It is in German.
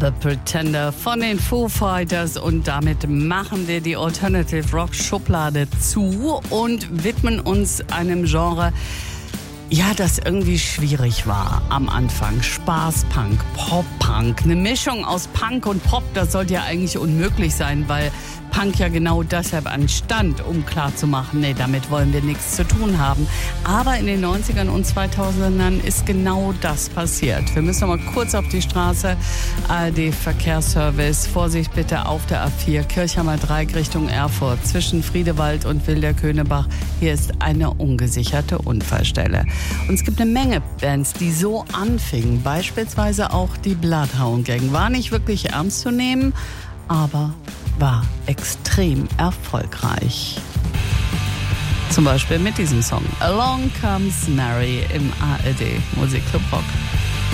The Pretender von den Foo Fighters, und damit machen wir die Alternative Rock Schublade zu und widmen uns einem Genre, ja, das irgendwie schwierig war am Anfang. Spaßpunk, Pop-Punk, eine Mischung aus Punk und Pop, das sollte ja eigentlich unmöglich sein, weil Punk ja genau deshalb anstand, um klarzumachen, nee, damit wollen wir nichts zu tun haben. Aber in den 90ern und 2000ern ist genau das passiert. Wir müssen noch mal kurz auf die Straße. ARD Verkehrsservice, Vorsicht bitte auf der A4, Kirchheimer Dreieck Richtung Erfurt, zwischen Friedewald und Wilderkönebach. Hier ist eine ungesicherte Unfallstelle. Und es gibt eine Menge Bands, die so anfingen, beispielsweise auch die Bloodhound Gang. War nicht wirklich ernst zu nehmen, aber war extrem erfolgreich. Zum Beispiel mit diesem Song Along Comes Mary im ARD Musikclub Rock.